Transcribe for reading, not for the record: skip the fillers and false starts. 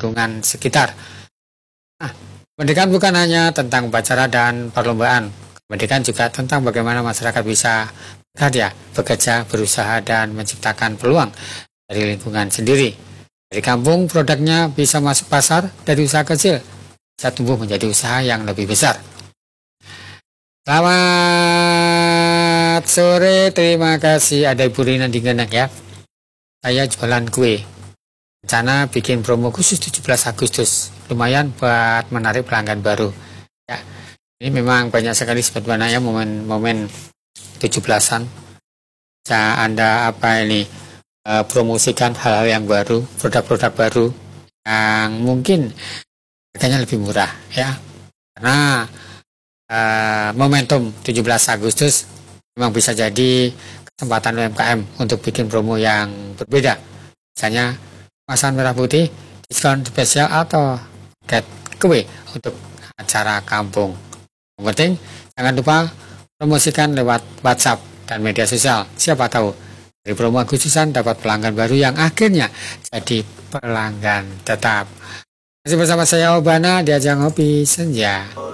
lingkungan sekitar. Nah, pendidikan bukan hanya tentang upacara dan perlombaan. Pendidikan juga tentang bagaimana masyarakat bisa berkarya, bekerja, berusaha, dan menciptakan peluang dari lingkungan sendiri. Dari kampung, produknya bisa masuk pasar, dari usaha kecil bisa tumbuh menjadi usaha yang lebih besar. Selamat sore, terima kasih. Ada Ibu Rina di Geneng ya. Saya jualan kue. Rencana bikin promo khusus 17 Agustus. Lumayan buat menarik pelanggan baru. Ya, ini memang banyak sekali sebenarnya momen-momen 17-an. Bisa Anda promosikan hal-hal yang baru, produk-produk baru yang mungkin harganya lebih murah ya. Karena momentum 17 Agustus memang bisa jadi kesempatan UMKM untuk bikin promo yang berbeda. Misalnya kemasan merah putih, diskon spesial atau paket kue untuk acara kampung. Yang penting jangan lupa promosikan lewat WhatsApp dan media sosial. Siapa tahu dari promo Agustusan dapat pelanggan baru yang akhirnya jadi pelanggan tetap. Masih bersama saya Obana di Ajang Ngopi Senja.